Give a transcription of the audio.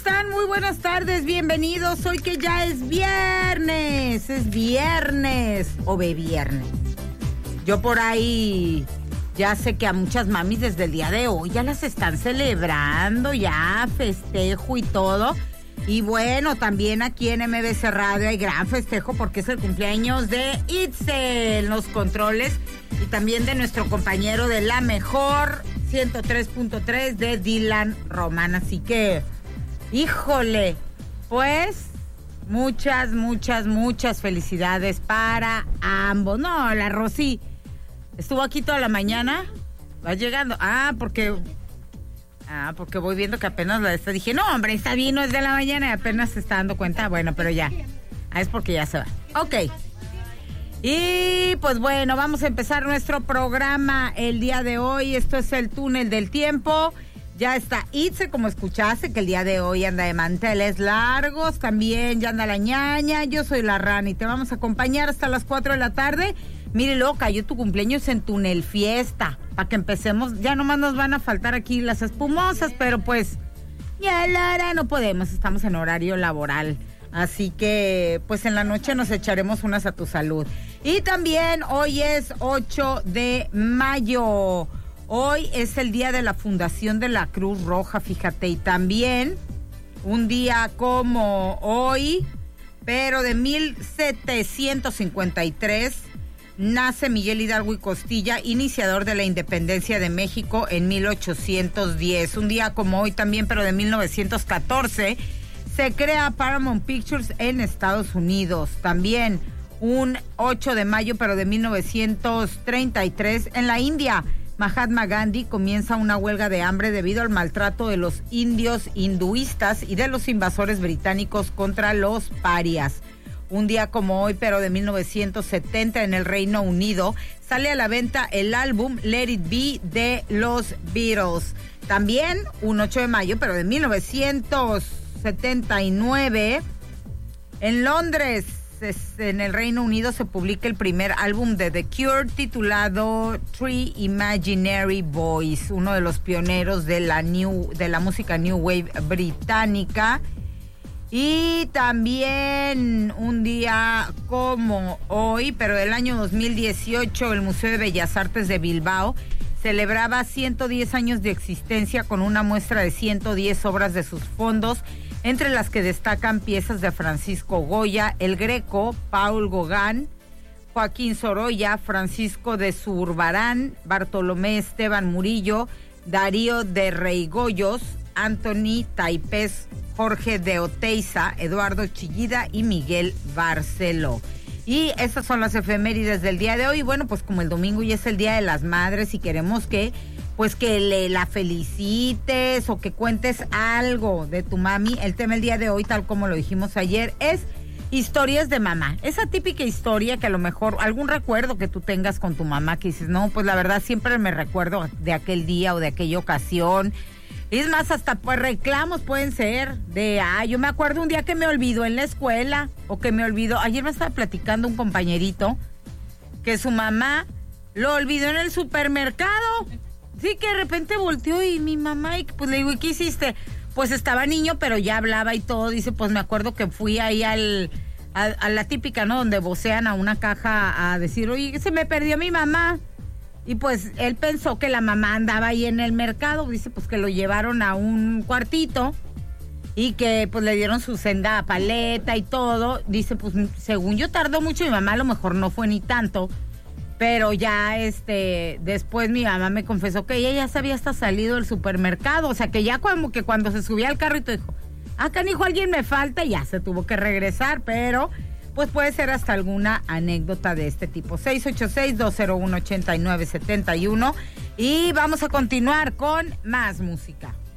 están? Muy buenas tardes, bienvenidos. Hoy que ya es viernes o viernes. Yo por ahí ya sé que a muchas mamis desde el día de hoy ya las están celebrando, ya festejo y todo. Y bueno, también aquí en MBC Radio hay gran festejo porque es el cumpleaños de Itzel en los controles y también de nuestro compañero de La Mejor 103.3 de Dylan Román. Así que, híjole, pues muchas felicidades para ambos. No, la Rosy estuvo aquí toda la mañana, va llegando. Porque voy viendo que apenas la esta. Dije, no, hombre, está bien, no es de la mañana y apenas se está dando cuenta. Bueno, pero ya. Es porque ya se va. Ok. Y pues bueno, vamos a empezar nuestro programa el día de hoy. Esto es el túnel del tiempo. Ya está Itze, como escuchaste, que el día de hoy anda de manteles largos. También ya anda la ñaña. Yo soy la Rani. Te vamos a acompañar hasta las 4 de la tarde. Mire, luego cayó tu cumpleaños en Túnel Fiesta. Para que empecemos, ya nomás nos van a faltar aquí las espumosas, pero pues ya la hora no podemos, estamos en horario laboral. Así que pues en la noche nos echaremos unas a tu salud. Y también hoy es 8 de mayo. Hoy es el día de la fundación de la Cruz Roja, fíjate. Y también un día como hoy, pero de 1753... nace Miguel Hidalgo y Costilla, iniciador de la independencia de México en 1810. Un día como hoy también, pero de 1914, se crea Paramount Pictures en Estados Unidos. También un 8 de mayo, pero de 1933, en la India, Mahatma Gandhi comienza una huelga de hambre debido al maltrato de los indios hinduistas y de los invasores británicos contra los parias. Un día como hoy, pero de 1970, en el Reino Unido, sale a la venta el álbum Let It Be de los Beatles. También un 8 de mayo, pero de 1979, en Londres, en el Reino Unido, se publica el primer álbum de The Cure titulado Three Imaginary Boys, uno de los pioneros de la música New Wave británica. Y también un día como hoy, pero del año 2018, el Museo de Bellas Artes de Bilbao celebraba 110 años de existencia con una muestra de 110 obras de sus fondos, entre las que destacan piezas de Francisco Goya, El Greco, Paul Gauguin, Joaquín Sorolla, Francisco de Zurbarán, Bartolomé Esteban Murillo, Darío de Reigollos, Anthony Taipes, Jorge de Oteiza, Eduardo Chillida y Miguel Barceló. Y estas son las efemérides del día de hoy. Bueno, pues como el domingo ya es el Día de las Madres y queremos que la felicites o que cuentes algo de tu mami. El tema del día de hoy, tal como lo dijimos ayer, es historias de mamá. Esa típica historia que a lo mejor algún recuerdo que tú tengas con tu mamá que dices, no, pues la verdad siempre me recuerdo de aquel día o de aquella ocasión. Es más, hasta pues reclamos pueden ser de, yo me acuerdo un día que me olvidó en la escuela, o que me olvidó, ayer me estaba platicando un compañerito que su mamá lo olvidó en el supermercado. Sí, que de repente volteó y mi mamá, y pues le digo, ¿y qué hiciste? Pues estaba niño, pero ya hablaba y todo. Dice, pues me acuerdo que fui ahí a la típica, ¿no? Donde vocean a una caja a decir, oye, se me perdió mi mamá. Y pues él pensó que la mamá andaba ahí en el mercado. Dice pues que lo llevaron a un cuartito y que pues le dieron su senda paleta y todo. Dice pues según yo tardó mucho, mi mamá a lo mejor no fue ni tanto, pero ya después mi mamá me confesó que ella ya se había hasta salido del supermercado. O sea que ya como que cuando se subía al carrito dijo, canijo, alguien me falta, y ya se tuvo que regresar, pero pues puede ser hasta alguna anécdota de este tipo. 686-201-8971. Y vamos a continuar con más música.